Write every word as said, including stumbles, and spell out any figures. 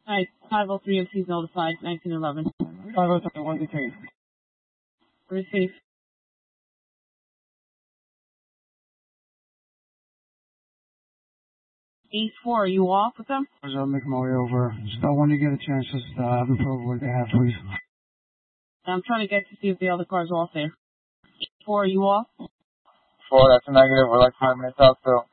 Hi, five oh three M C notified, nineteen eleven. five oh three, one detained. Receive. East four, are you off with them? I'll make my way over. Just, uh, when you get a chance, just uh, have them prove what they have, please. I'm trying to get to see if the other car's off there. East four, are you off? Four, that's a negative. We're like five minutes out, so